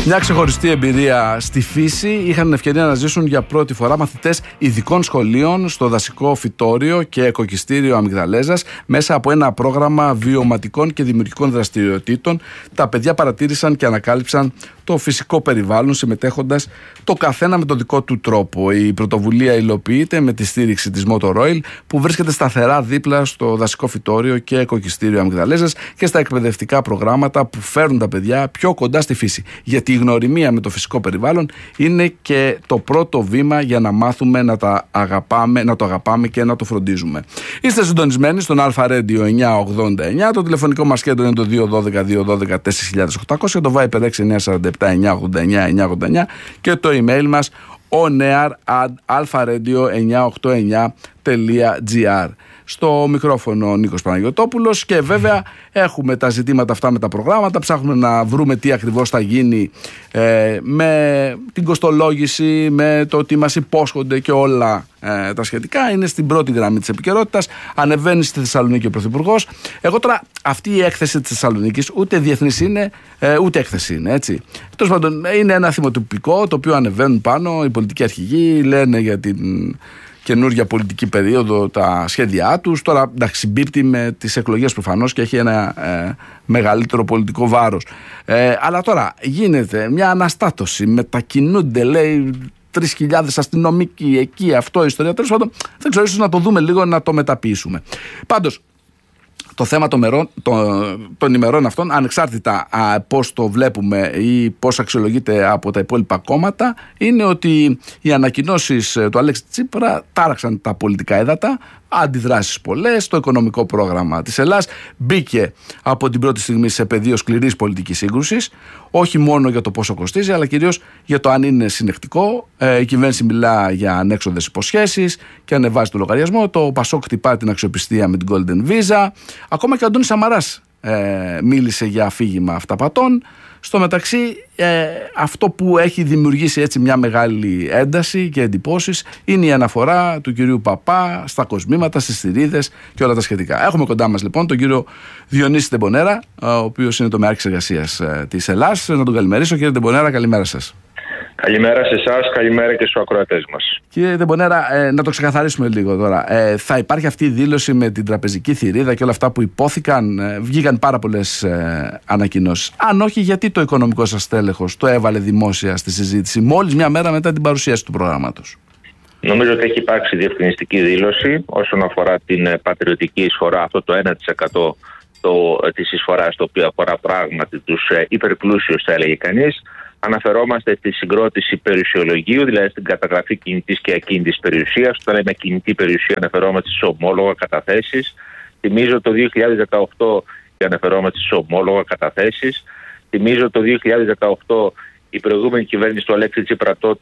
Μια ξεχωριστή εμπειρία στη φύση είχαν ευκαιρία να ζήσουν για πρώτη φορά μαθητές ειδικών σχολείων στο δασικό φυτόριο και εκοκιστήριο Αμυγδαλέζας μέσα από ένα πρόγραμμα βιωματικών και δημιουργικών δραστηριοτήτων. Τα παιδιά παρατήρησαν και ανακάλυψαν το φυσικό περιβάλλον συμμετέχοντας το καθένα με τον δικό του τρόπο. Η πρωτοβουλία υλοποιείται με τη στήριξη της Motor Oil που βρίσκεται σταθερά δίπλα στο δασικό φυτόριο και εκοκιστήριο Αμυγδαλέζας και στα εκπαιδευτικά προγράμματα που φέρνουν τα παιδιά πιο κοντά στη φύση. Γιατί η γνωριμία με το φυσικό περιβάλλον είναι και το πρώτο βήμα για να μάθουμε να το αγαπάμε και να το φροντίζουμε. Είστε συντονισμένοι στον Αλφα Radio 989. Το τηλεφωνικό μας κέντρο είναι το 212-212-4800, το Viper 6947-989-989 και το email μας onear@alfaradio989.gr. Στο μικρόφωνο ο Νίκος Παναγιωτόπουλος και βέβαια έχουμε τα ζητήματα αυτά με τα προγράμματα, ψάχνουμε να βρούμε τι ακριβώς θα γίνει με την κοστολόγηση, με το τι μας υπόσχονται και όλα τα σχετικά. Είναι στην πρώτη γραμμή της επικαιρότητας, ανεβαίνει στη Θεσσαλονίκη ο Πρωθυπουργός. Εγώ τώρα αυτή η έκθεση της Θεσσαλονίκης ούτε διεθνής είναι ούτε έκθεση είναι, έτσι. Τέλος πάντων είναι ένα θυμοτυπικό το οποίο ανεβαίνουν πάνω οι πολιτικοί αρχηγοί, λένε για την καινούργια πολιτική περίοδο τα σχέδιά τους. Τώρα εντάξει, συμπίπτει με τις εκλογές προφανώς και έχει ένα μεγαλύτερο πολιτικό βάρος. Αλλά τώρα γίνεται μια αναστάτωση, μετακινούνται λέει 3.000 αστυνομικοί εκεί, αυτό η ιστορία. Τέλος πάντων δεν ξέρω, ίσως να το δούμε λίγο, να το μεταποιήσουμε. Πάντως το θέμα των ημερών αυτών, ανεξάρτητα πώς το βλέπουμε ή πώς αξιολογείται από τα υπόλοιπα κόμματα, είναι ότι οι ανακοινώσεις του Αλέξη Τσίπρα τάραξαν τα πολιτικά έδατα, αντιδράσεις πολλές, το οικονομικό πρόγραμμα της Ελλάδας μπήκε από την πρώτη στιγμή σε πεδίο σκληρής πολιτικής σύγκρουσης, όχι μόνο για το πόσο κοστίζει, αλλά κυρίως για το αν είναι συνεχτικό. Η κυβέρνηση μιλά για ανέξοδες υποσχέσεις και ανεβάζει το λογαριασμό. Το Πασόκ χτυπά την αξιοπιστία με την Golden Visa. Ακόμα και ο Αντώνης Σαμαράς μίλησε για αφήγημα αυταπατών. Στο μεταξύ αυτό που έχει δημιουργήσει έτσι μια μεγάλη ένταση και εντυπώσεις είναι η αναφορά του κυρίου Παπά στα κοσμήματα, στις θηρίδες και όλα τα σχετικά. Έχουμε κοντά μας λοιπόν τον κύριο Διονύση Τεμπονέρα, ο οποίος είναι τομεάρχης εργασίας της Ελλάς. Να τον καλημερίσω. Κύριε Τεμπονέρα, καλημέρα σας. Καλημέρα σε εσάς, καλημέρα και στους ακροατές μας. Κύριε Τεμπονέρα, να το ξεκαθαρίσουμε λίγο τώρα. Θα υπάρχει αυτή η δήλωση με την τραπεζική θηρίδα και όλα αυτά που υπόθηκαν? Βγήκαν πάρα πολλές ανακοινώσεις. Αν όχι, γιατί το οικονομικό σας τέλεχος το έβαλε δημόσια στη συζήτηση μόλις μια μέρα μετά την παρουσίαση του προγράμματος? Νομίζω ότι έχει υπάρξει διευκρινιστική δήλωση όσον αφορά την πατριωτική εισφορά, αυτό το 1% της εισφοράς, το οποίο αφορά πράγματι τους υπερπλούσιους, θα έλεγε κανείς. Αναφερόμαστε στη συγκρότηση περιουσιολογίου, δηλαδή στην καταγραφή κινητής και ακίνητης περιουσίας. Όταν λέμε κινητή περιουσία, αναφερόμαστε στις ομόλογα καταθέσεις. Θυμίζω το 2018 και αναφερόμαστε στις ομόλογα καταθέσεις. Θυμίζω το 2018 η προηγούμενη κυβέρνηση του Αλέξη Τσίπρα τότε